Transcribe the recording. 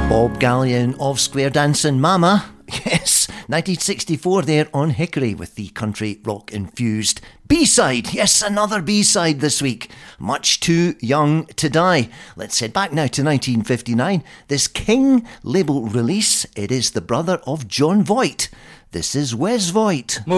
Bob Gallion of Square Dancing Mama. Yes, 1964 there on Hickory with the country rock infused B-side. Yes, another B-side this week. Much Too Young to Die. Let's head back now to 1959. This King label release. It is the brother of John Voight. This is Wes Voight.